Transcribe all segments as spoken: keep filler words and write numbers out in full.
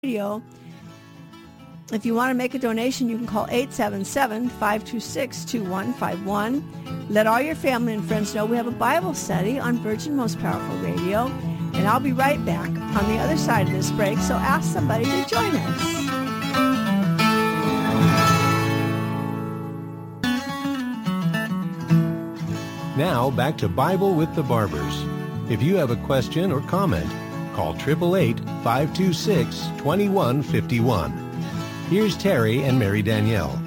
Radio. If you want to make a donation, you can call eight seven seven, five two six, two one five one. Let all your family and friends know we have a Bible study on Virgin Most Powerful Radio. And I'll be right back on the other side of this break, so ask somebody to join us. Now, back to Bible with the Barbers. If you have a question or comment, call eight eight eight, five two six, two one five one. Here's Terry and Mary Danielle.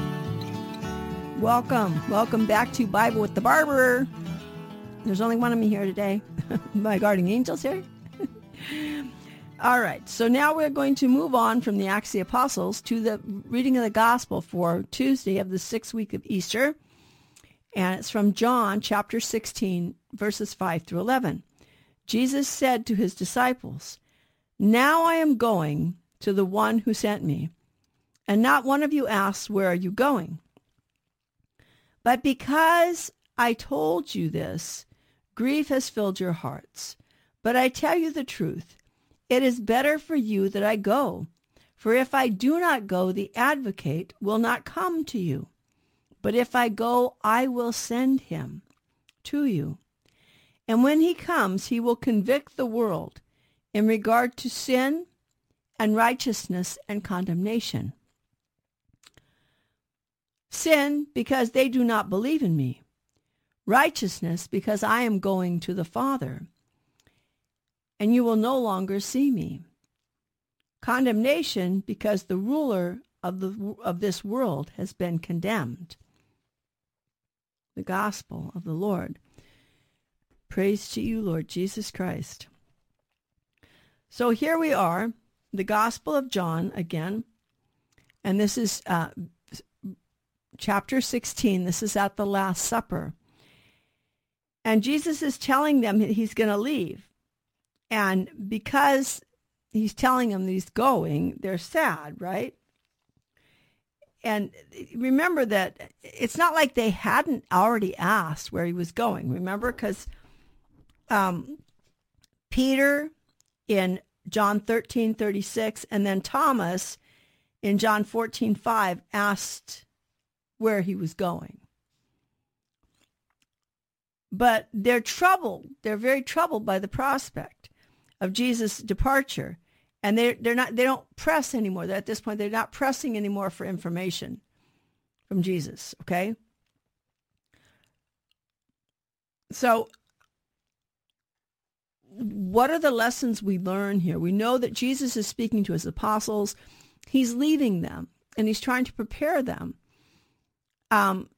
Welcome. Welcome back to Bible with the Barber. There's only one of me here today. My guardian angels here. All right. So now we're going to move on from the Acts of the Apostles to the reading of the Gospel for Tuesday of the sixth week of Easter. And it's from John chapter sixteen, verses five through eleven. Jesus said to his disciples, "Now I am going to the one who sent me, and not one of you asks, 'Where are you going?' But because I told you this, grief has filled your hearts. But I tell you the truth, it is better for you that I go. For if I do not go, the advocate will not come to you. But if I go, I will send him to you. And when he comes, he will convict the world in regard to sin and righteousness and condemnation. Sin, because they do not believe in me. Righteousness, because I am going to the Father, and you will no longer see me. Condemnation, because the ruler of the of this world has been condemned." The gospel of the Lord. Praise to you, Lord Jesus Christ. So here we are, the Gospel of John again, and this is uh, chapter sixteen. This is at the Last Supper. And Jesus is telling them he's going to leave. And because he's telling them he's going, they're sad, right? And remember that it's not like they hadn't already asked where he was going. Remember, because um, Peter in John thirteen thirty-six and then Thomas in John fourteen five asked where he was going. But they're troubled. They're very troubled by the prospect of Jesus' departure. And they're, they're not, they don't press anymore. They're, at this point, they're not pressing anymore for information from Jesus, okay? So what are the lessons we learn here? We know that Jesus is speaking to his apostles. He's leaving them, and he's trying to prepare them. Um,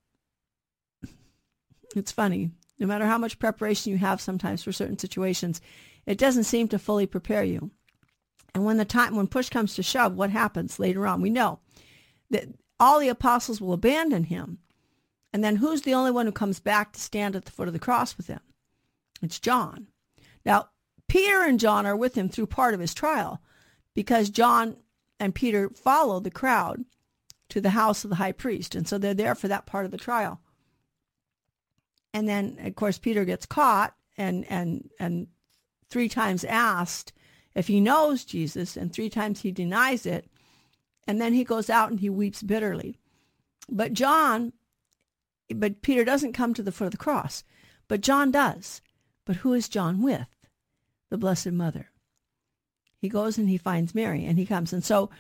it's funny. No matter how much preparation you have sometimes for certain situations, it doesn't seem to fully prepare you. And when the time, when push comes to shove, what happens later on? We know that all the apostles will abandon him. And then who's the only one who comes back to stand at the foot of the cross with him? It's John. Now, Peter and John are with him through part of his trial because John and Peter follow the crowd to the house of the high priest. And so they're there for that part of the trial. And then, of course, Peter gets caught and, and, and three times asked if he knows Jesus, and three times he denies it. And then he goes out and he weeps bitterly. But John, but Peter doesn't come to the foot of the cross, but John does. But who is John with? The Blessed Mother. He goes and he finds Mary and he comes. And so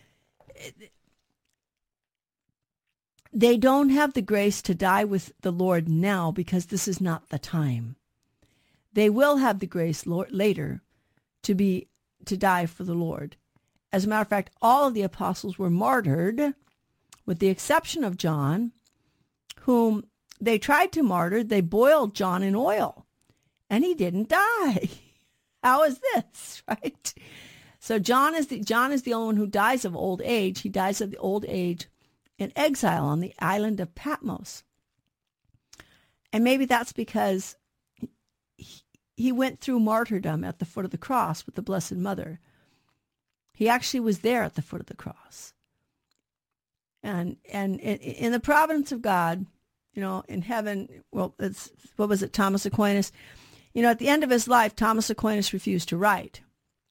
they don't have the grace to die with the Lord now because this is not the time. They will have the grace later to be to die for the Lord. As a matter of fact, all of the apostles were martyred, with the exception of John, whom they tried to martyr. They boiled John in oil, and he didn't die. How is this, right? So John is the John is the only one who dies of old age. He dies of the old age in exile on the island of Patmos. And maybe that's because he went through martyrdom at the foot of the cross with the Blessed Mother. He actually was there at the foot of the cross. And and in the providence of God, you know, in heaven, well, it's, what was it, Thomas Aquinas? You know, at the end of his life, Thomas Aquinas refused to write.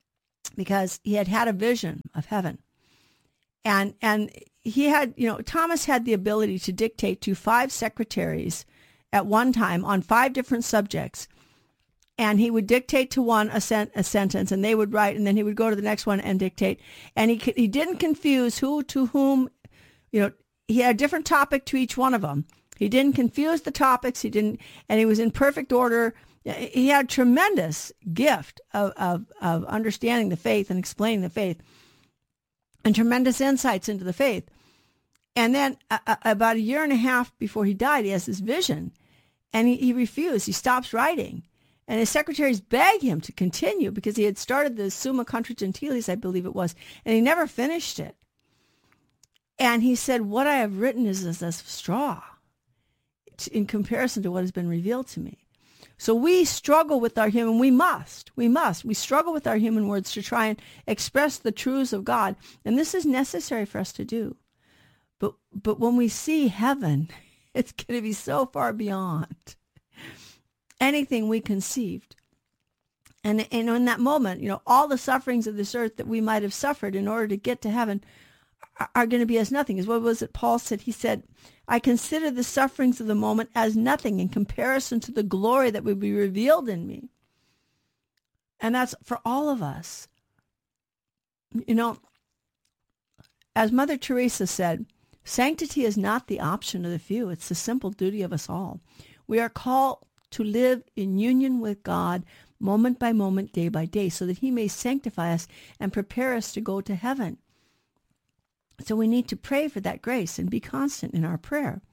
because he had had a vision of heaven. And and he had, you know, Thomas had the ability to dictate to five secretaries at one time on five different subjects. And he would dictate to one a, sent, a sentence, and they would write, and then he would go to the next one and dictate. And he he didn't confuse who to whom, you know, he had a different topic to each one of them. He didn't confuse the topics. He didn't, and he was in perfect order. He had tremendous gift of, of, of understanding the faith and explaining the faith, and tremendous insights into the faith. And then uh, about a year and a half before he died, he has this vision, and he, he refused. He stops writing. And his secretaries beg him to continue because he had started the Summa Contra Gentiles, I believe it was, and he never finished it. And he said, what I have written is as a straw in comparison to what has been revealed to me. So we struggle with our human, we must, we must, we struggle with our human words to try and express the truths of God. And this is necessary for us to do. But, but when we see heaven, it's going to be so far beyond anything we conceived. And, and in that moment, you know, all the sufferings of this earth that we might have suffered in order to get to heaven are, are going to be as nothing. As what was it Paul said? He said, I consider the sufferings of the moment as nothing in comparison to the glory that will be revealed in me. And that's for all of us. You know, as Mother Teresa said, sanctity is not the option of the few. It's the simple duty of us all. We are called to live in union with God moment by moment, day by day, so that he may sanctify us and prepare us to go to heaven. So we need to pray for that grace and be constant in our prayer.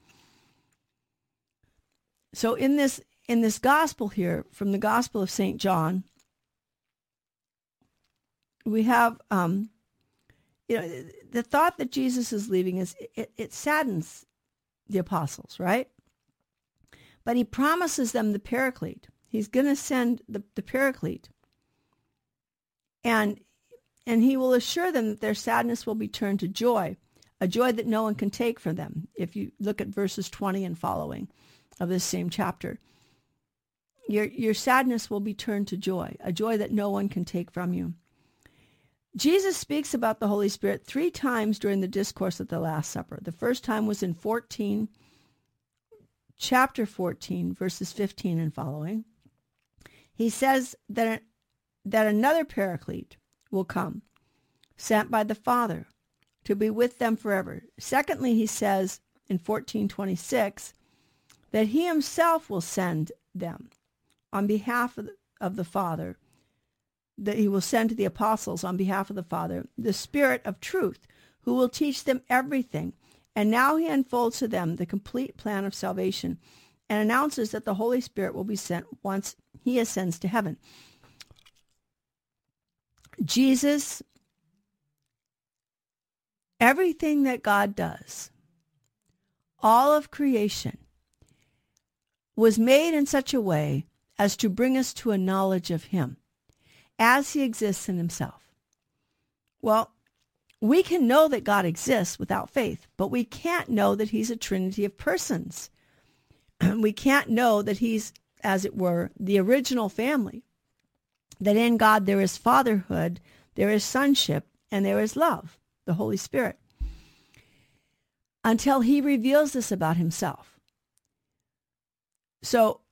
So in this in this gospel here, from the Gospel of Saint John, we have, um, you know, the thought that Jesus is leaving is, it, it saddens the apostles, right? But he promises them the Paraclete. He's going to send the, the Paraclete. And, and he will assure them that their sadness will be turned to joy, a joy that no one can take from them. If you look at verses twenty and following of this same chapter, your, your sadness will be turned to joy, a joy that no one can take from you. Jesus speaks about the Holy Spirit three times during the discourse at the Last Supper. The first time was in fourteen, chapter fourteen, verses fifteen and following. He says that, that another Paraclete will come, sent by the Father, to be with them forever. Secondly, he says in fourteen twenty-six that he himself will send them on behalf of the, of the Father, that he will send to the apostles on behalf of the Father, the Spirit of truth, who will teach them everything. And now he unfolds to them the complete plan of salvation and announces that the Holy Spirit will be sent once he ascends to heaven. Jesus, everything that God does, all of creation, was made in such a way as to bring us to a knowledge of him as he exists in himself. Well, we can know that God exists without faith, but we can't know that he's a trinity of persons. We can't know that he's, as it were, the original family, that in God there is fatherhood, there is sonship, and there is love, the Holy Spirit, until he reveals this about himself. So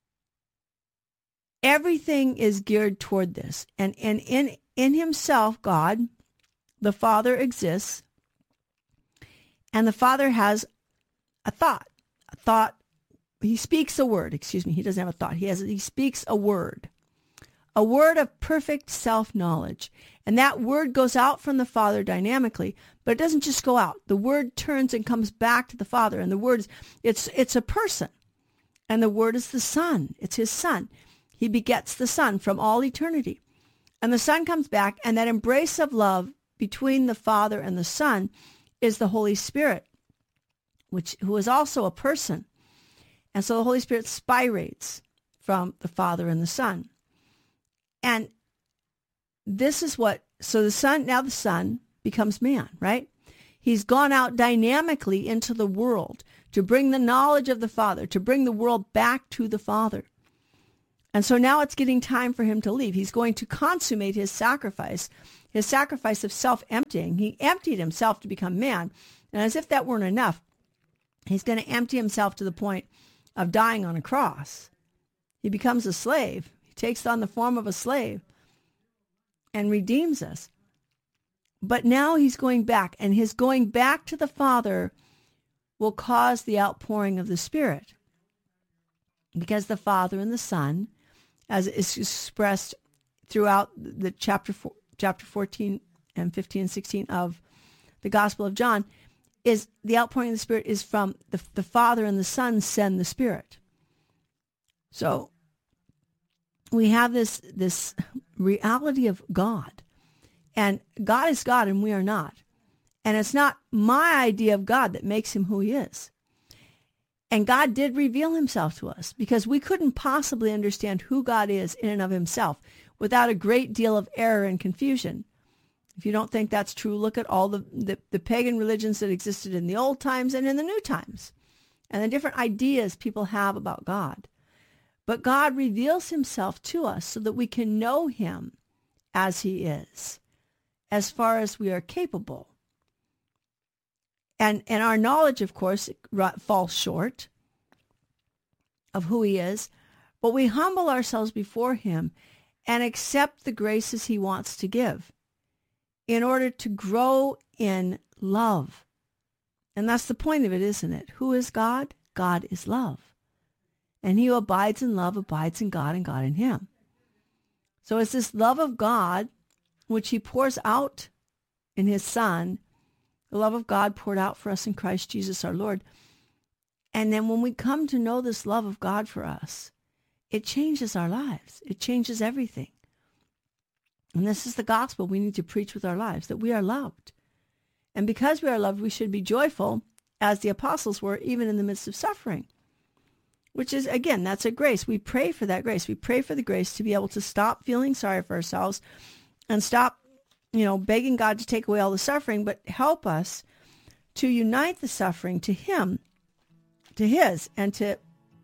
everything is geared toward this. And, and in, in himself, God, the Father, exists. And the Father has a thought. A thought. He speaks a word. Excuse me. He doesn't have a thought. He has. He speaks a word. A word of perfect self-knowledge. And that word goes out from the Father dynamically, but it doesn't just go out. The word turns and comes back to the Father. And the word is, it's, it's a person. And the word is the Son. It's his Son. He begets the Son from all eternity. And the Son comes back, and that embrace of love between the Father and the Son is the Holy Spirit, which who is also a person. And so the Holy Spirit spirates from the Father and the Son. And this is what, so the Son, now the Son becomes man, right? He's gone out dynamically into the world to bring the knowledge of the Father, to bring the world back to the Father. And so now it's getting time for him to leave. He's going to consummate his sacrifice, his sacrifice of self-emptying. He emptied himself to become man. And as if that weren't enough, he's going to empty himself to the point of dying on a cross. He becomes a slave. He takes on the form of a slave and redeems us. But now he's going back, and his going back to the Father will cause the outpouring of the Spirit. Because the Father and the Son, as is expressed throughout the chapter four, chapter fourteen and fifteen and sixteen of the Gospel of John, is the outpouring of the Spirit is from the, the Father and the Son send the Spirit. So we have this, this reality of God. And God is God and we are not. And it's not my idea of God that makes him who he is. And God did reveal himself to us because we couldn't possibly understand who God is in and of himself without a great deal of error and confusion. If you don't think that's true, look at all the, the, the pagan religions that existed in the old times and in the new times and the different ideas people have about God. But God reveals himself to us so that we can know him as he is, as far as we are capable. And, and our knowledge, of course, falls short of who he is, but we humble ourselves before him and accept the graces he wants to give in order to grow in love. And that's the point of it, isn't it? Who is God? God is love. And he who abides in love abides in God and God in him. So it's this love of God which he pours out in his Son, the love of God poured out for us in Christ Jesus our Lord. And then when we come to know this love of God for us, it changes our lives. It changes everything. And this is the gospel we need to preach with our lives, that we are loved. And because we are loved, we should be joyful, as the apostles were, even in the midst of suffering. Which is, again, that's a grace. We pray for that grace. We pray for the grace to be able to stop feeling sorry for ourselves and stop, you know, begging God to take away all the suffering, but help us to unite the suffering to him, to his, and to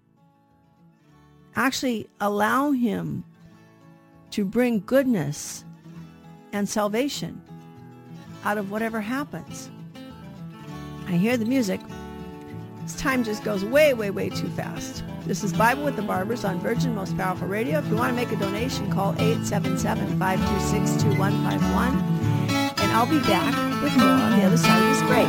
actually allow him to bring goodness and salvation out of whatever happens. I hear the music. This time just goes way, way, way too fast. This is Bible with the Barbers on Virgin Most Powerful Radio. If you want to make a donation, call eight seven seven, five two six, two one five one. And I'll be back with more on the other side of this break.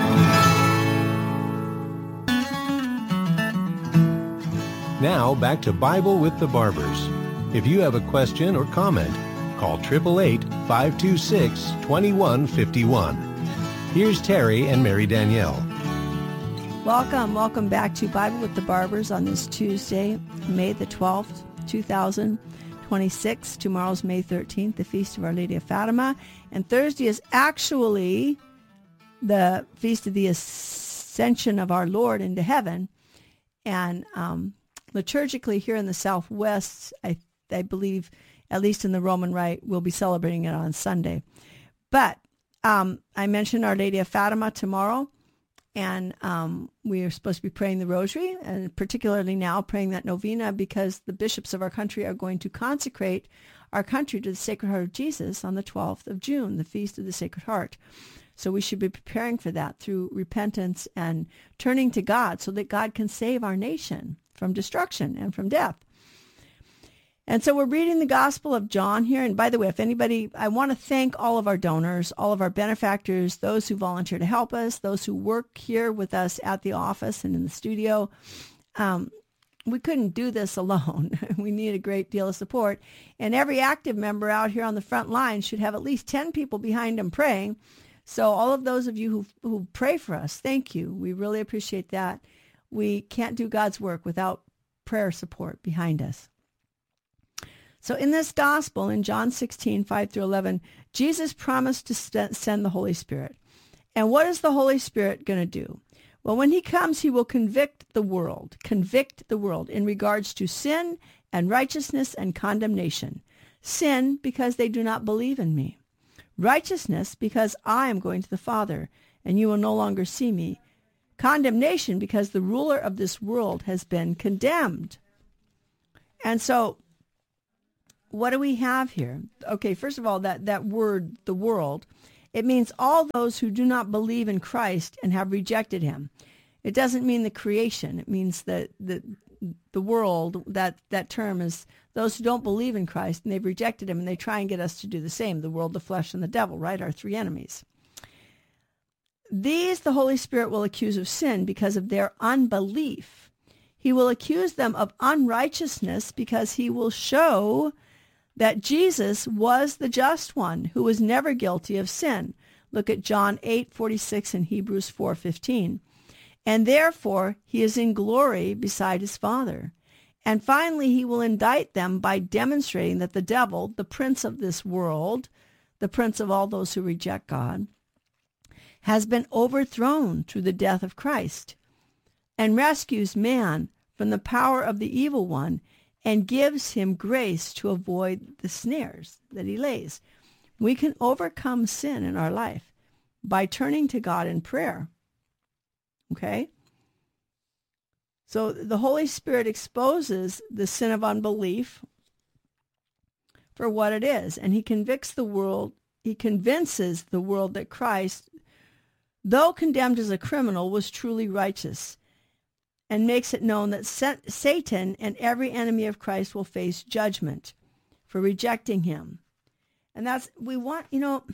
Now back to Bible with the Barbers. If you have a question or comment, call eight eight eight, five two six, two one five one. Here's Terry and Mary Danielle. Welcome, welcome back to Bible with the Barbers on this Tuesday, May the twelfth, two thousand twenty-six. Tomorrow's May thirteenth, the Feast of Our Lady of Fatima. And Thursday is actually the Feast of the Ascension of our Lord into heaven. And um, liturgically here in the Southwest, I, I believe, at least in the Roman Rite, we'll be celebrating it on Sunday. But um, I mentioned Our Lady of Fatima tomorrow. And um, we are supposed to be praying the Rosary, and particularly now praying that novena, because the bishops of our country are going to consecrate our country to the Sacred Heart of Jesus on the twelfth of June, the Feast of the Sacred Heart. So we should be preparing for that through repentance and turning to God so that God can save our nation from destruction and from death. And so we're reading the Gospel of John here. And by the way, if anybody, I want to thank all of our donors, all of our benefactors, those who volunteer to help us, those who work here with us at the office and in the studio. Um, we couldn't do this alone. We need a great deal of support. And every active member out here on the front line should have at least ten people behind them praying. So all of those of you who who pray for us, thank you. We really appreciate that. We can't do God's work without prayer support behind us. So in this gospel, in John sixteen, five through eleven, Jesus promised to st- send the Holy Spirit. And what is the Holy Spirit going to do? Well, when he comes, he will convict the world, convict the world in regards to sin and righteousness and condemnation. Sin, because they do not believe in me. Righteousness, because I am going to the Father, and you will no longer see me. Condemnation, because the ruler of this world has been condemned. And so what do we have here? Okay, first of all, that, that word, the world, it means all those who do not believe in Christ and have rejected him. It doesn't mean the creation. It means that the, the world, that, that term is those who don't believe in Christ and they've rejected him and they try and get us to do the same. The world, the flesh, and the devil, right? Our three enemies. These the Holy Spirit will accuse of sin because of their unbelief. He will accuse them of unrighteousness because he will show that Jesus was the just one who was never guilty of sin. Look at John eight forty-six and Hebrews four fifteen. And therefore he is in glory beside his Father. And finally he will indict them by demonstrating that the devil, the prince of this world, the prince of all those who reject God, has been overthrown through the death of Christ, and rescues man from the power of the evil one and gives him grace to avoid the snares that he lays. We can overcome sin in our life by turning to God in prayer. Okay? So the Holy Spirit exposes the sin of unbelief for what it is, and he convicts the world, he convinces the world that Christ, though condemned as a criminal, was truly righteous, and makes it known that Satan and every enemy of Christ will face judgment for rejecting him. And that's, we want, you know,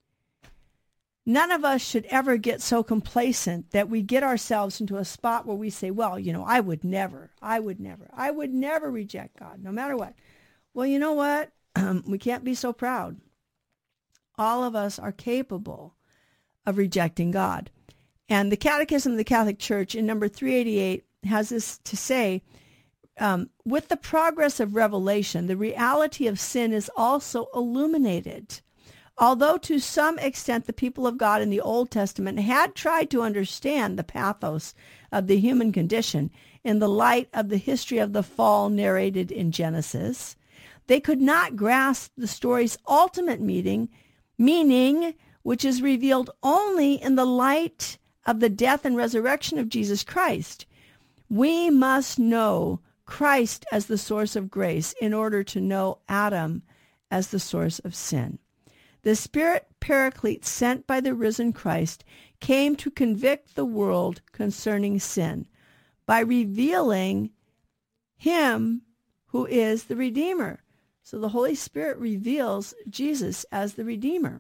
none of us should ever get so complacent that we get ourselves into a spot where we say, well, you know, I would never, I would never, I would never reject God, no matter what. Well, you know what? We can't be so proud. All of us are capable of rejecting God. And the Catechism of the Catholic Church in number three eighty-eight has this to say, um, with the progress of revelation, the reality of sin is also illuminated. Although to some extent the people of God in the Old Testament had tried to understand the pathos of the human condition in the light of the history of the fall narrated in Genesis, they could not grasp the story's ultimate meaning, meaning which is revealed only in the light of the death and resurrection of Jesus Christ. We must know Christ as the source of grace in order to know Adam as the source of sin. The Spirit Paraclete sent by the risen Christ came to convict the world concerning sin by revealing him who is the Redeemer. So the Holy Spirit reveals Jesus as the Redeemer.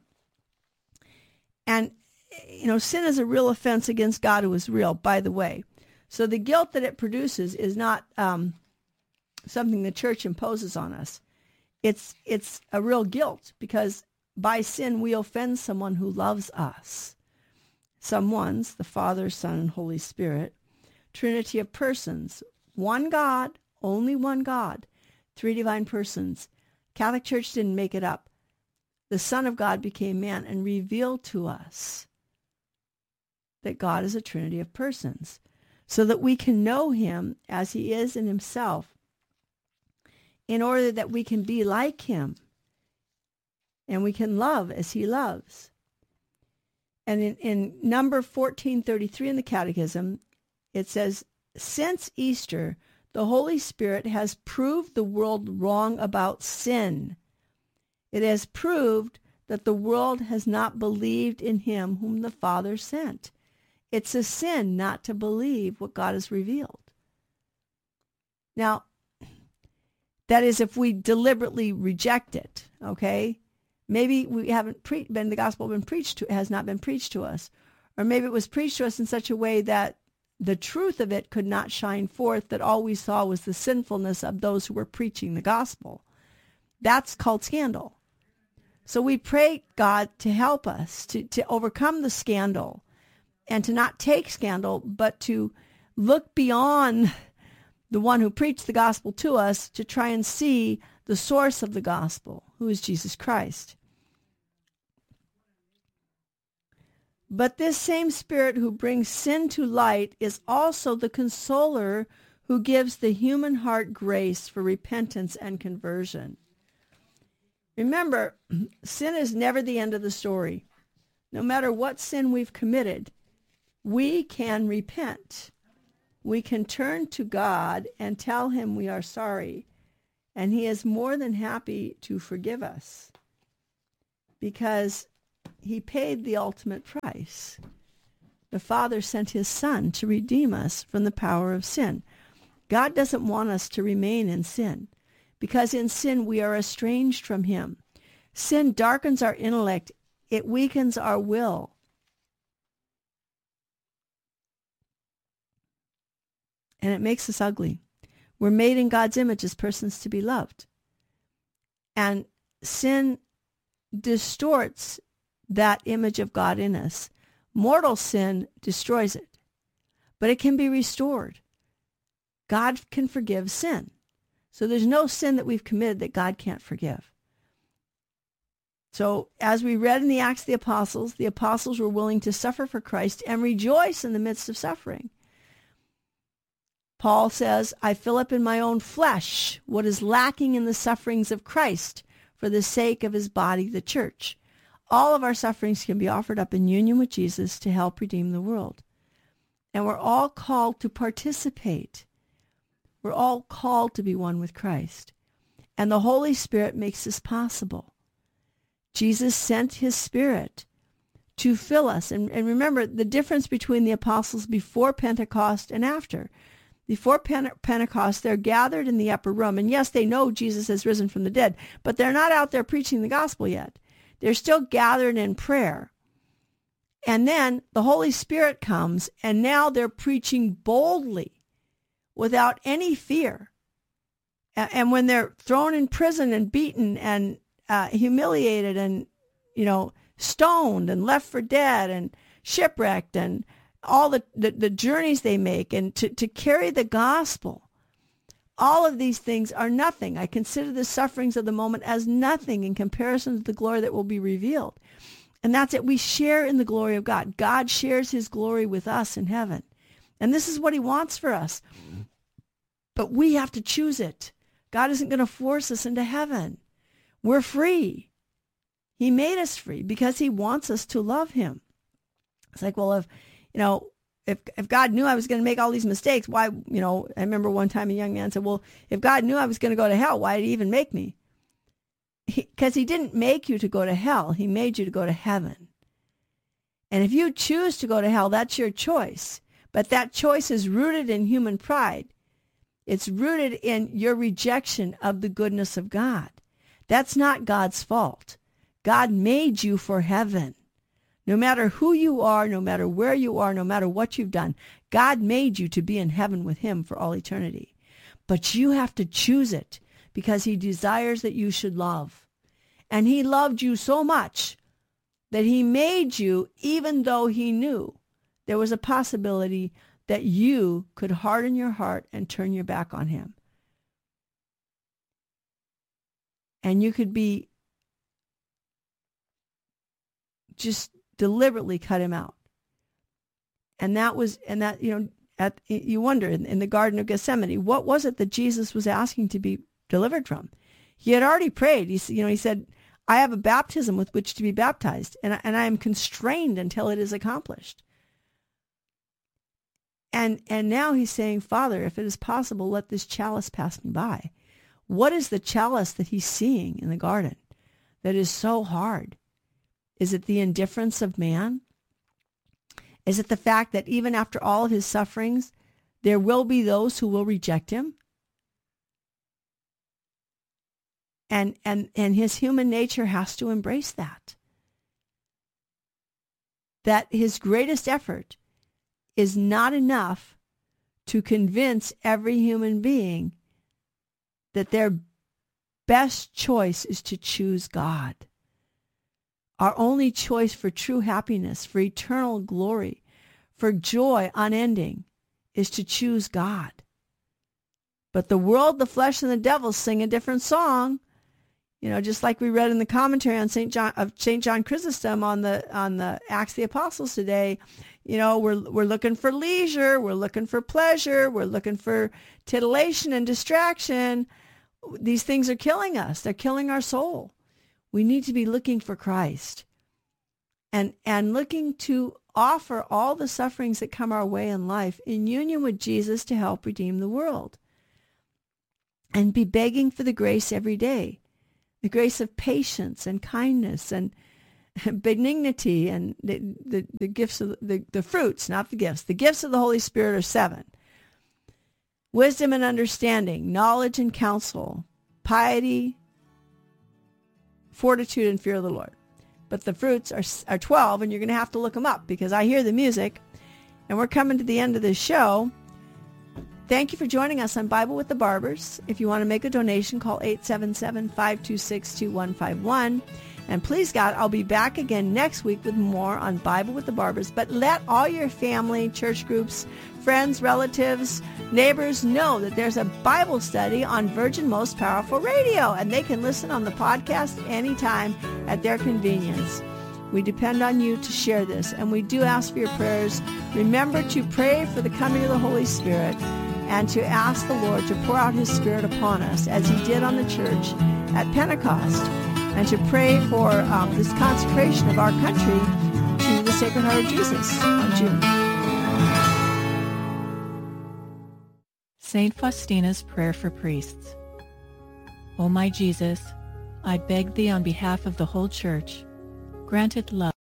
And, you know, sin is a real offense against God who is real, by the way. So the guilt that it produces is not um, something the church imposes on us. It's it's a real guilt because by sin we offend someone who loves us. Someone's the Father, Son, and Holy Spirit. Trinity of persons. One God, only one God. Three divine persons. Catholic Church didn't make it up. The Son of God became man and revealed to us that God is a Trinity of persons so that we can know him as he is in himself in order that we can be like him and we can love as he loves. And in, in number fourteen thirty-three in the Catechism, it says, since Easter, the Holy Spirit has proved the world wrong about sin. It has proved that the world has not believed in him whom the Father sent. It's a sin not to believe what God has revealed. Now, that is if we deliberately reject it, okay? Maybe we haven't pre- been the gospel been preached to has not been preached to us, or maybe it was preached to us in such a way that the truth of it could not shine forth, that all we saw was the sinfulness of those who were preaching the gospel. That's called scandal. So we pray God to help us to, to overcome the scandal and to not take scandal, but to look beyond the one who preached the gospel to us to try and see the source of the gospel, who is Jesus Christ. But this same Spirit who brings sin to light is also the consoler who gives the human heart grace for repentance and conversion. Remember, sin is never the end of the story. No matter what sin we've committed, we can repent. We can turn to God and tell him we are sorry And he is more than happy to forgive us because he paid the ultimate price. The Father sent his Son to redeem us from the power of sin. God doesn't want us to remain in sin because in sin we are estranged from him. Sin darkens our intellect. It weakens our will. And it makes us ugly. We're made in God's image as persons to be loved. And sin distorts that image of God in us. Mortal sin destroys it, but it can be restored. God can forgive sin. So there's no sin that we've committed that God can't forgive. So as we read in the Acts of the Apostles, the apostles were willing to suffer for Christ and rejoice in the midst of suffering. Paul says, I fill up in my own flesh what is lacking in the sufferings of Christ for the sake of his body, the church. All of our sufferings can be offered up in union with Jesus to help redeem the world. And we're all called to participate. We're all called to be one with Christ. And the Holy Spirit makes this possible. Jesus sent his Spirit to fill us. And, and remember the difference between the apostles before Pentecost and after. Before Pente- Pentecost, they're gathered in the upper room. And yes, they know Jesus has risen from the dead, but they're not out there preaching the gospel yet. They're still gathered in prayer. And then the Holy Spirit comes, and now they're preaching boldly without any fear. And, and when they're thrown in prison and beaten and uh, humiliated and, you know, stoned and left for dead and shipwrecked and all the, the, the journeys they make and to, to carry the gospel. All of these things are nothing. I consider the sufferings of the moment as nothing in comparison to the glory that will be revealed. And that's it. We share in the glory of God. God shares his glory with us in heaven. And this is what he wants for us. But we have to choose it. God isn't going to force us into heaven. We're free. He made us free because he wants us to love him. It's like, well, if You know, if if God knew I was going to make all these mistakes, why, you know, I remember one time a young man said, well, if God knew I was going to go to hell, why did he even make me? Because he, he didn't make you to go to hell. He made you to go to heaven. And if you choose to go to hell, that's your choice. But that choice is rooted in human pride. It's rooted in your rejection of the goodness of God. That's not God's fault. God made you for heaven. No matter who you are, no matter where you are, no matter what you've done, God made you to be in heaven with him for all eternity. But you have to choose it because he desires that you should love. And he loved you so much that he made you even though he knew there was a possibility that you could harden your heart and turn your back on him. And you could be just deliberately cut him out. And that was, and that, you know, at, you wonder in, in the Garden of Gethsemane, what was it that Jesus was asking to be delivered from? He had already prayed. He, you know, he said, I have a baptism with which to be baptized, and, and I am constrained until it is accomplished. And, and now he's saying, Father, if it is possible, let this chalice pass me by. What is the chalice that he's seeing in the garden that is so hard? Is it the indifference of man? Is it the fact that even after all of his sufferings, there will be those who will reject him? And, and, and his human nature has to embrace that. That his greatest effort is not enough to convince every human being that their best choice is to choose God. Our only choice for true happiness, for eternal glory, for joy unending, is to choose God. But the world, the flesh, and the devil sing a different song. You know, just like we read in the commentary on Saint John of Saint John Chrysostom on the on the Acts of the Apostles today. You know, we're we're looking for leisure, we're looking for pleasure, we're looking for titillation and distraction. These things are killing us. They're killing our soul. We need to be looking for Christ and, and looking to offer all the sufferings that come our way in life in union with Jesus to help redeem the world. and be begging for the grace every day, the grace of patience and kindness and benignity and the, the, the gifts of the, the fruits, not the gifts. The gifts of the Holy Spirit are seven. Wisdom and understanding, knowledge and counsel, piety, fortitude, and fear of the Lord. But the fruits are, are twelve, and you're going to have to look them up because I hear the music, and we're coming to the end of this show. Thank you for joining us on Bible with the Barbers. If you want to make a donation, call eight seven seven, five two six, two one five one. And please, God, I'll be back again next week with more on Bible with the Barbers. But let all your family, church groups, friends, relatives, neighbors know that there's a Bible study on Virgin Most Powerful Radio, and they can listen on the podcast anytime at their convenience. We depend on you to share this, and we do ask for your prayers. Remember to pray for the coming of the Holy Spirit and to ask the Lord to pour out his Spirit upon us as he did on the church at Pentecost, and to pray for um, this consecration of our country to the Sacred Heart of Jesus on June. Saint Faustina's Prayer for Priests. O my Jesus, I beg thee on behalf of the whole Church, grant it love.